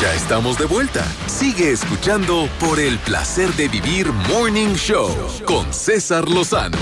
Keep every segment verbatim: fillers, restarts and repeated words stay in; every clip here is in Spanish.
Ya estamos de vuelta. Sigue escuchando por el placer de vivir Morning Show con César Lozano.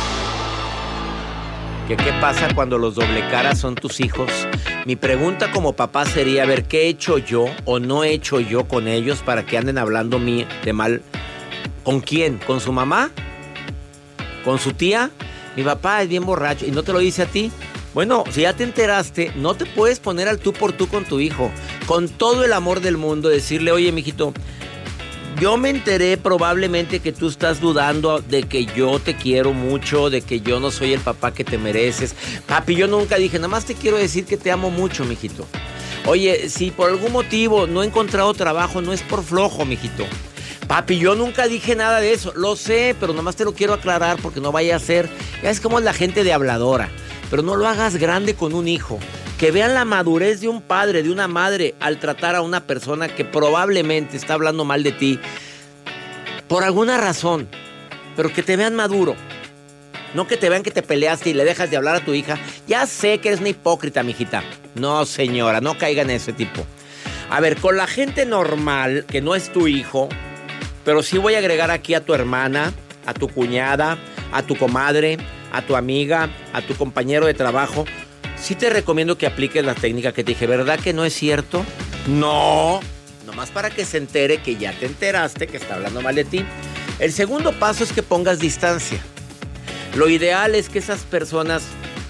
¿Qué, qué pasa cuando los doble caras son tus hijos? Mi pregunta como papá sería, a ver, ¿qué he hecho yo o no he hecho yo con ellos para que anden hablando mí de mal? ¿Con quién? ¿Con su mamá? ¿Con su tía? Mi papá es bien borracho y no te lo dice a ti. Bueno, si ya te enteraste, no te puedes poner al tú por tú con tu hijo. Con todo el amor del mundo, decirle, oye, mijito, yo me enteré probablemente que tú estás dudando de que yo te quiero mucho, de que yo no soy el papá que te mereces. Papi, yo nunca dije, nada más te quiero decir que te amo mucho, mijito. Oye, si por algún motivo no he encontrado trabajo, no es por flojo, mijito. Papi, yo nunca dije nada de eso. Lo sé, pero nada más te lo quiero aclarar porque no vaya a ser. Ya es como es la gente de habladora. Pero no lo hagas grande con un hijo. Que vean la madurez de un padre, de una madre, al tratar a una persona que probablemente está hablando mal de ti por alguna razón, pero que te vean maduro. No que te vean que te peleaste y le dejas de hablar a tu hija. Ya sé que eres una hipócrita, mijita. No, señora, no caiga en ese tipo. A ver, con la gente normal, que no es tu hijo, pero sí voy a agregar aquí a tu hermana, a tu cuñada, a tu comadre, a tu amiga, a tu compañero de trabajo. Sí te recomiendo que apliques la técnica que te dije. ¿Verdad que no es cierto? No. Nomás para que se entere que ya te enteraste que está hablando mal de ti. El segundo paso es que pongas distancia. Lo ideal es que esas personas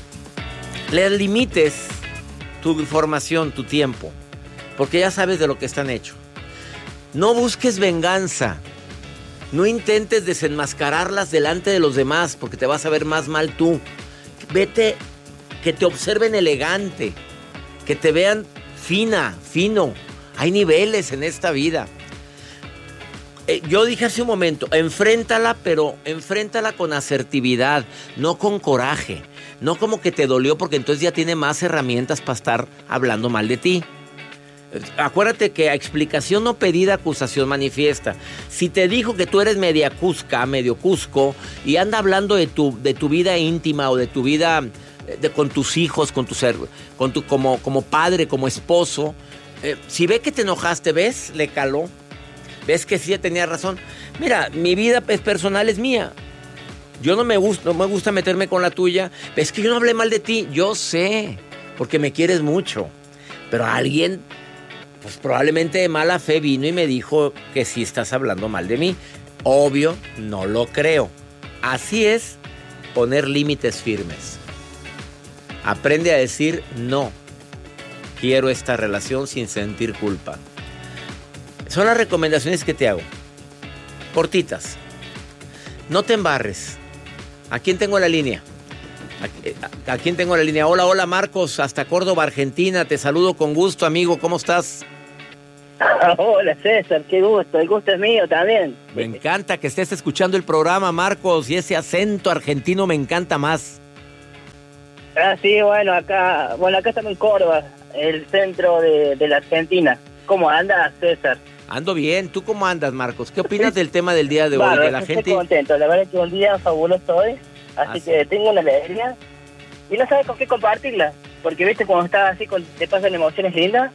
les limites tu información, tu tiempo, porque ya sabes de lo que están hechos. No busques venganza. No intentes desenmascararlas delante de los demás, porque te vas a ver más mal tú. Vete, que te observen elegante, que te vean fina, fino. Hay niveles en esta vida. Eh, yo dije hace un momento, enfréntala, pero enfréntala con asertividad, no con coraje. No como que te dolió, porque entonces ya tiene más herramientas para estar hablando mal de ti. Acuérdate que a explicación no pedida, acusación manifiesta. Si te dijo que tú eres media cusca, medio cusco, y anda hablando de tu, de tu vida íntima o de tu vida de, con tus hijos, con tu ser, con tu, como, como padre, como esposo, eh, si ve que te enojaste, ¿ves? Le caló. ¿Ves que sí tenía razón? Mira, mi vida es personal, es mía. Yo no me gusta, no me gusta meterme con la tuya. ¿Ves que yo no hablé mal de ti? Yo sé, porque me quieres mucho. Pero alguien, pues probablemente de mala fe vino y me dijo que sí estás hablando mal de mí. Obvio, no lo creo. Así es poner límites firmes. Aprende a decir no. Quiero esta relación sin sentir culpa. Son las recomendaciones que te hago. Cortitas. No te embarres. ¿A quién tengo la línea? ¿A, a, a quién tengo la línea? Hola, hola Marcos, hasta Córdoba, Argentina. Te saludo con gusto, amigo. ¿Cómo estás? Hola César, qué gusto. El gusto es mío también. Me encanta que estés escuchando el programa, Marcos. Y ese acento argentino me encanta más. Ah, sí, bueno, acá, bueno, acá estamos en Córdoba, el centro de, de la Argentina. ¿Cómo andas, César? Ando bien. ¿Tú cómo andas, Marcos? ¿Qué opinas del tema del día de hoy? Bueno, De la estoy gente... contento. La verdad es que un día fabuloso hoy. Así Ah, que sí. tengo una alegría. Y no sabes con qué compartirla. Porque, viste, cuando estás así, con, te pasan emociones lindas.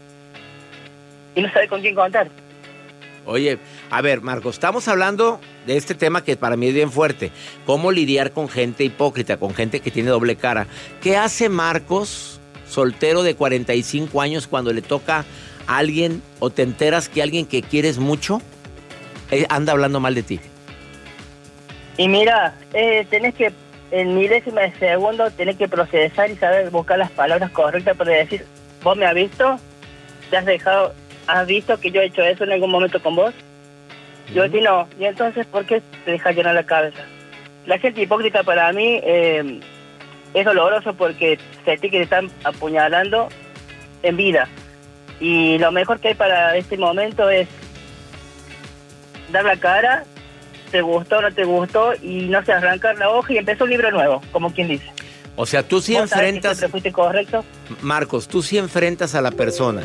Y no sabes con quién contar. Oye, a ver, Marcos, estamos hablando de este tema que para mí es bien fuerte. ¿Cómo lidiar con gente hipócrita, con gente que tiene doble cara? ¿Qué hace Marcos, soltero de cuarenta y cinco años, cuando le toca a alguien o te enteras que alguien que quieres mucho eh, anda hablando mal de ti? Y mira, eh, tenés que, en milésima de segundo, tenés que procesar y saber buscar las palabras correctas para decir, ¿vos me has visto? ¿Te has dejado, has visto que yo he hecho eso en algún momento con vos? Yo a ti no. Y entonces, ¿por qué te dejas llenar la cabeza? La gente hipócrita para mí eh, es doloroso porque sentí que te están apuñalando en vida. Y lo mejor que hay para este momento es dar la cara, te gustó o no te gustó, y no sé, arrancar la hoja y empezar un libro nuevo, como quien dice. O sea, tú sí ¿Vos sabés que enfrentas... siempre fuiste correcto? Marcos, tú sí enfrentas a la persona.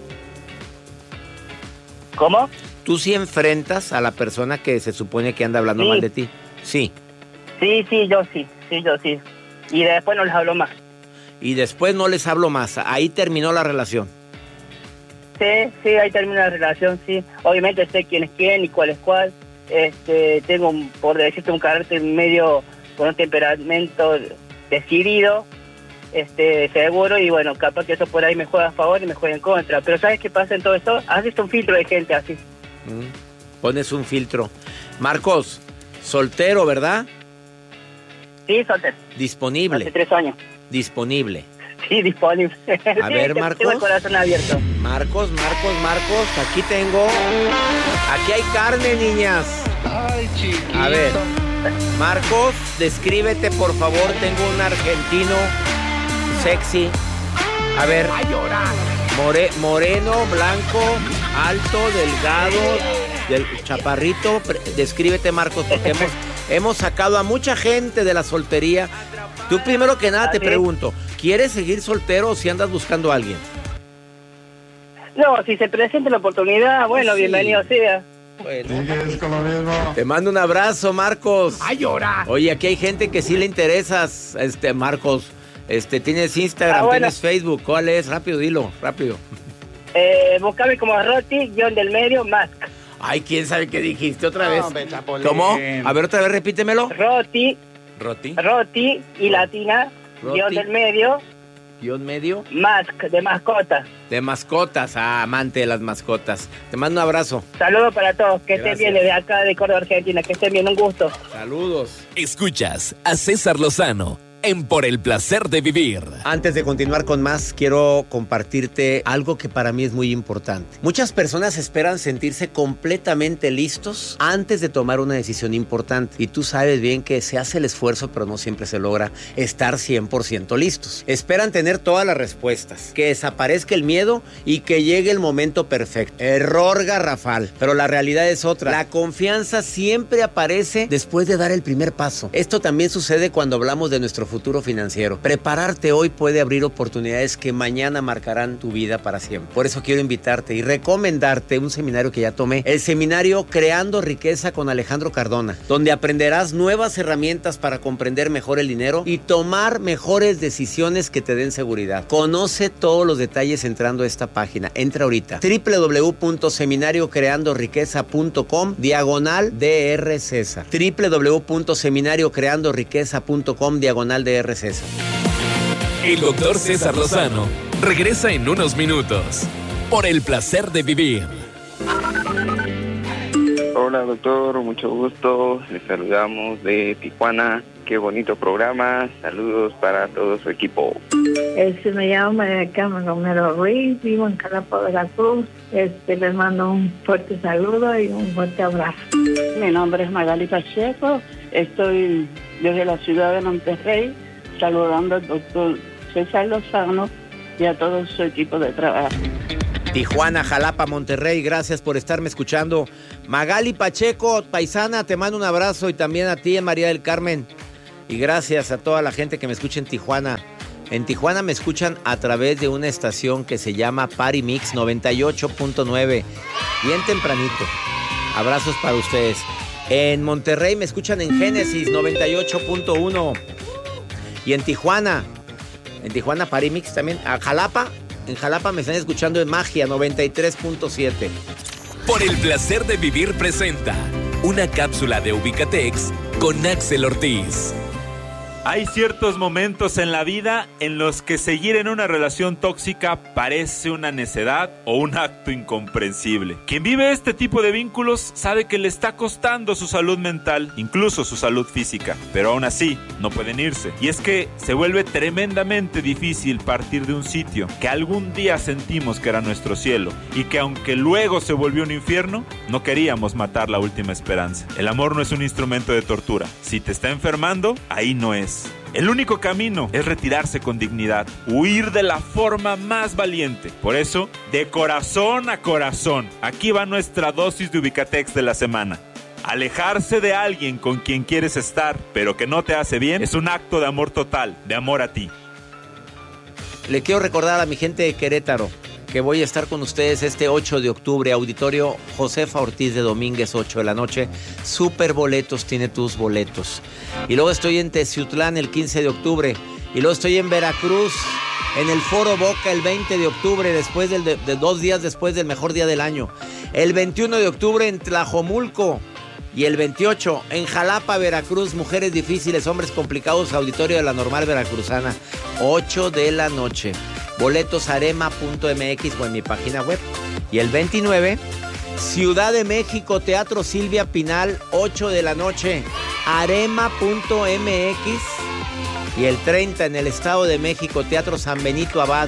¿Cómo? Tú sí enfrentas a la persona que se supone que anda hablando Sí. mal de ti. Sí. Sí, sí, yo sí, sí, yo sí. Y después no les hablo más. Y después no les hablo más. Ahí terminó la relación. Sí, sí, ahí termina la relación, sí. Obviamente sé quién es quién y cuál es cuál. Este, tengo, un, por decirte, un carácter medio con un temperamento decidido, este, seguro, y bueno, capaz que eso por ahí me juega a favor y me juega en contra. Pero ¿sabes qué pasa en todo esto? Haces un filtro de gente así. Mm, pones un filtro. Marcos, soltero, ¿verdad? Sí, soltero. Disponible. Hace tres años. Disponible. Sí, disponible. A sí, ver, Marcos. Tengo el corazón abierto. Marcos, Marcos, Marcos, aquí tengo. Aquí hay carne, niñas. Ay, chiquito. A ver, Marcos, descríbete, por favor. Tengo un argentino sexy. A ver. More, moreno, blanco, alto, delgado, del chaparrito. Descríbete, Marcos, porque hemos, hemos sacado a mucha gente de la soltería. Tú primero que nada te pregunto, ¿quieres seguir soltero o si andas buscando a alguien? No, si se presenta la oportunidad, bueno, sí. Bienvenido sea. Bueno. Sigues con lo mismo. Te mando un abrazo, Marcos. ¡Ay, llora! Oye, aquí hay gente que sí le interesas, este, Marcos. Este, tienes Instagram, ah, bueno. tienes Facebook. ¿Cuál es? Rápido, dilo, rápido. Eh, búscame como Roti, guión del medio, Mask. Ay, ¿quién sabe qué dijiste otra vez? No, ¿Cómo? A ver, otra vez, repítemelo. Roti. Roti. Roti y latina, Roti. guión del medio. Guión medio. Mask, de mascota. De mascotas, ah, amante de las mascotas. Te mando un abrazo. Saludos para todos, que Gracias. estén bien desde acá de Córdoba, Argentina, que estén bien, un gusto. Saludos. Escuchas a César Lozano en Por el Placer de Vivir. Antes de continuar con más, quiero compartirte algo que para mí es muy importante. Muchas personas esperan sentirse completamente listos antes de tomar una decisión importante. Y tú sabes bien que se hace el esfuerzo, pero no siempre se logra estar cien por ciento listos. Esperan tener todas las respuestas, que desaparezca el miedo y que llegue el momento perfecto. Error garrafal. Pero la realidad es otra. La confianza siempre aparece después de dar el primer paso. Esto también sucede cuando hablamos de nuestro futuro financiero. Prepararte hoy puede abrir oportunidades que mañana marcarán tu vida para siempre. Por eso quiero invitarte y recomendarte un seminario que ya tomé, el seminario Creando Riqueza con Alejandro Cardona, donde aprenderás nuevas herramientas para comprender mejor el dinero y tomar mejores decisiones que te den seguridad. Conoce todos los detalles entrando a esta página. Entra ahorita. doble u doble u doble u punto seminario creando riqueza punto com diagonal D R César. doble u doble u doble u punto seminario creando riqueza punto com diagonal D R César. El doctor César Lozano regresa en unos minutos. Por el Placer de Vivir. Hola doctor, mucho gusto. Les saludamos de Tijuana. Qué bonito programa. Saludos para todo su equipo. Este, me llamo María Carmen Romero Ruiz, vivo en Jalapa, Veracruz. Este, les mando un fuerte saludo y un fuerte abrazo. Mi nombre es Magali Pacheco. Estoy desde la ciudad de Monterrey saludando al doctor César Lozano y a todo su equipo de trabajo. Tijuana, Jalapa, Monterrey, gracias por estarme escuchando. Magali Pacheco, paisana, te mando un abrazo y también a ti, María del Carmen. Y gracias a toda la gente que me escucha en Tijuana. En Tijuana me escuchan a través de una estación que se llama Party Mix noventa y ocho punto nueve. Bien tempranito. Abrazos para ustedes. En Monterrey me escuchan en Génesis noventa y ocho punto uno. Y en Tijuana, en Tijuana Party Mix también. A Jalapa, en Jalapa me están escuchando en Magia noventa y tres punto siete. Por el Placer de Vivir presenta una cápsula de Ubicatex con Axel Ortiz. Hay ciertos momentos en la vida en los que seguir en una relación tóxica parece una necedad o un acto incomprensible. Quien vive este tipo de vínculos sabe que le está costando su salud mental, incluso su salud física, pero aún así no pueden irse. Y es que se vuelve tremendamente difícil partir de un sitio que algún día sentimos que era nuestro cielo y que aunque luego se volvió un infierno, no queríamos matar la última esperanza. El amor no es un instrumento de tortura. Si te está enfermando, ahí no es. El único camino es retirarse con dignidad, huir de la forma más valiente. Por eso, de corazón a corazón, aquí va nuestra dosis de Ubicatex de la semana. Alejarse de alguien con quien quieres estar, pero que no te hace bien, es un acto de amor total, de amor a ti. Le quiero recordar a mi gente de Querétaro que voy a estar con ustedes este ocho de octubre, Auditorio Josefa Ortiz de Domínguez, ocho de la noche. Super Boletos tiene tus boletos. Y luego estoy en Teciutlán el quince de octubre. Y luego estoy en Veracruz en el Foro Boca el veinte de octubre, después del de, de dos días después del mejor día del año. El veintiuno de octubre en Tlajomulco. Y el veintiocho en Jalapa, Veracruz, Mujeres Difíciles, Hombres Complicados, Auditorio de la Normal Veracruzana, ocho de la noche. Boletos arema punto m x o en mi página web. Y el veintinueve, Ciudad de México, Teatro Silvia Pinal, ocho de la noche, arema punto m x. Y el treinta en el Estado de México, Teatro San Benito Abad,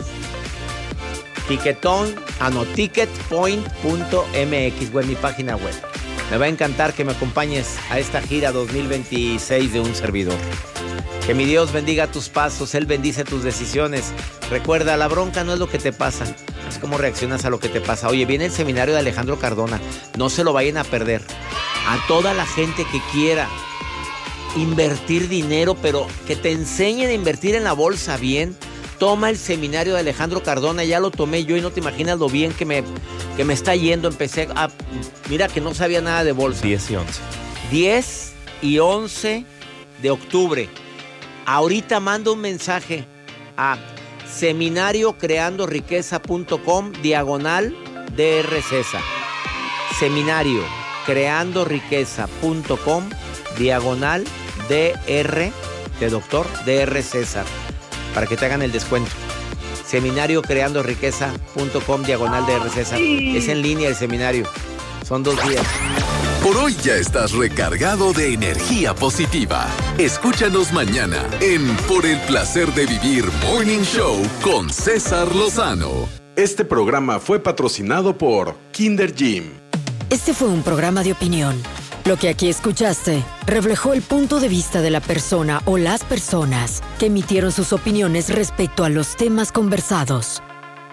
Tiquetón, ah no, ticket point punto m x o en mi página web. Me va a encantar que me acompañes a esta gira dos mil veintiséis de un servidor. Que mi Dios bendiga tus pasos, Él bendice tus decisiones. Recuerda, la bronca no es lo que te pasa, es cómo reaccionas a lo que te pasa. Oye, viene el seminario de Alejandro Cardona, no se lo vayan a perder. A toda la gente que quiera invertir dinero, pero que te enseñen a invertir en la bolsa bien, toma el seminario de Alejandro Cardona. Ya lo tomé yo y no te imaginas lo bien que me, que me está yendo. Empecé a... Mira que no sabía nada de bolsa. diez y once. diez y once de octubre. Ahorita mando un mensaje a seminario creando riqueza punto com diagonal D R César. Seminario creando riqueza punto com diagonal D R de doctor D R César. Para que te hagan el descuento. Seminario creando riqueza punto com diagonal D R César. Es en línea el seminario. Son dos días. Por hoy ya estás recargado de energía positiva. Escúchanos mañana en Por el Placer de Vivir Morning Show con César Lozano. Este programa fue patrocinado por Kinder Gym. Este fue un programa de opinión. Lo que aquí escuchaste reflejó el punto de vista de la persona o las personas que emitieron sus opiniones respecto a los temas conversados.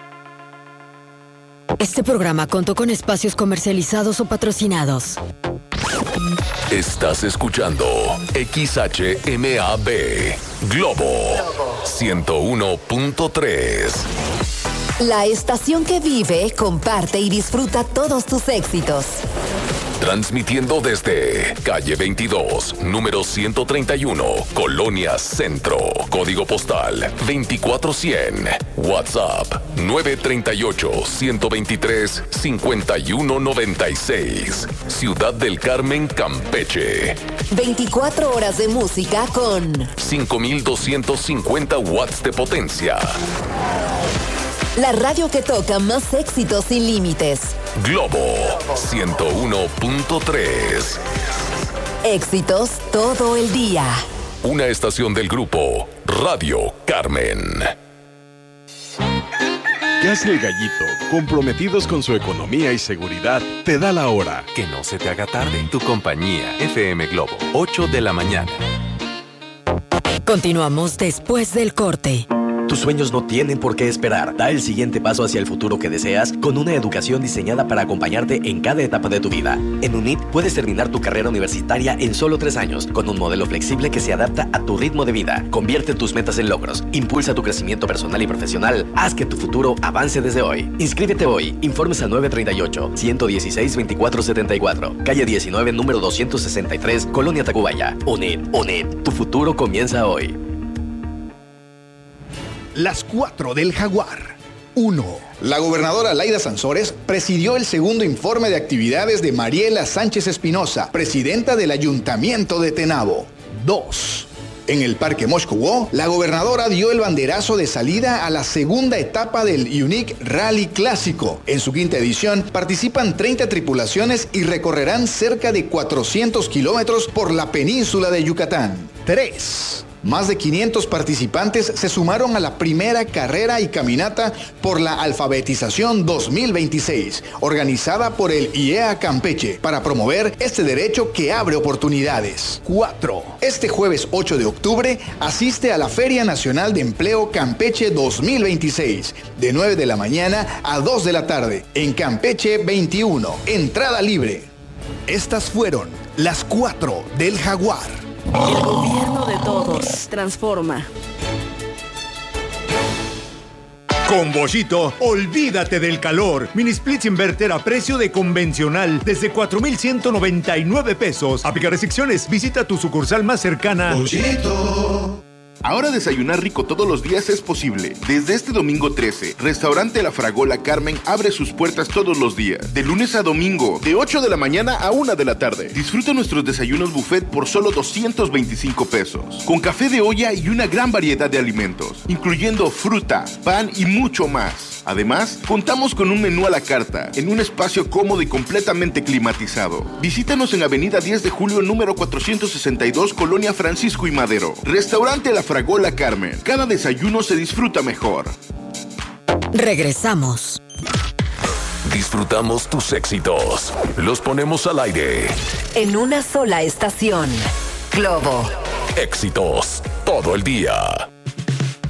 Este programa contó con espacios comercializados o patrocinados. Estás escuchando X H M A B Globo ciento uno punto tres. La estación que vive, comparte y disfruta todos tus éxitos. Transmitiendo desde calle veintidós, número ciento treinta y uno, Colonia Centro, código postal veinticuatro cien, WhatsApp nueve tres ocho, uno dos tres, cinco uno nueve seis, Ciudad del Carmen, Campeche. veinticuatro horas de música con cinco mil doscientos cincuenta watts de potencia. La radio que toca más éxitos sin límites. Globo ciento uno punto tres. Éxitos todo el día. Una estación del grupo Radio Carmen. Gas El Gallito, comprometidos con su economía y seguridad, te da la hora. Que no se te haga tarde. Tu compañía, F M Globo, ocho de la mañana. Continuamos después del corte. Tus sueños no tienen por qué esperar. Da el siguiente paso hacia el futuro que deseas con una educación diseñada para acompañarte en cada etapa de tu vida. En UNIT puedes terminar tu carrera universitaria en solo tres años, con un modelo flexible que se adapta a tu ritmo de vida. Convierte tus metas en logros, impulsa tu crecimiento personal y profesional, haz que tu futuro avance desde hoy. Inscríbete hoy. Informes al nueve tres ocho, uno uno seis, veinticuatro setenta y cuatro, calle diecinueve, número doscientos sesenta y tres, Colonia Tacubaya. UNIT, UNIT, tu futuro comienza hoy. Las cuatro del Jaguar. uno. La gobernadora Laida Sansores presidió el segundo informe de actividades de Mariela Sánchez Espinosa, presidenta del Ayuntamiento de Tenabo. dos. En el Parque Moscowó, la gobernadora dio el banderazo de salida a la segunda etapa del Unique Rally Clásico. En su quinta edición participan treinta tripulaciones y recorrerán cerca de cuatrocientos kilómetros por la península de Yucatán. tres. Más de quinientos participantes se sumaron a la primera carrera y caminata por la alfabetización dos mil veintiséis, organizada por el I E A Campeche, para promover este derecho que abre oportunidades. cuatro. Este jueves ocho de octubre asiste a la Feria Nacional de Empleo Campeche dos mil veintiséis, de nueve de la mañana a dos de la tarde, en Campeche veintiuno. Entrada libre. Estas fueron las cuatro del Jaguar. El gobierno de todos. Transforma. Con Bollito, olvídate del calor. Mini splits inverter a precio de convencional desde cuatro mil ciento noventa y nueve pesos. Aplica restricciones. Visita tu sucursal más cercana. Bollito. Ahora desayunar rico todos los días es posible. Desde este domingo trece, Restaurante La Fragola Carmen abre sus puertas todos los días, de lunes a domingo, de ocho de la mañana a una de la tarde. Disfruta nuestros desayunos buffet por solo doscientos veinticinco pesos, con café de olla y una gran variedad de alimentos, incluyendo fruta, pan y mucho más. Además, contamos con un menú a la carta, en un espacio cómodo y completamente climatizado. Visítanos en Avenida diez de Julio, número cuatrocientos sesenta y dos, Colonia Francisco y Madero. Restaurante La Fragola Carmen. Cada desayuno se disfruta mejor. Regresamos. Disfrutamos tus éxitos. Los ponemos al aire. En una sola estación. Globo. Éxitos todo el día.